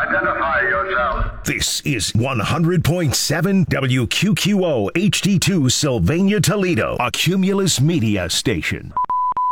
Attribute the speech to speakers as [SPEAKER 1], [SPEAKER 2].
[SPEAKER 1] identify yourself.
[SPEAKER 2] This is 100.7 WQQO HD2 Sylvania Toledo, a Cumulus Media station.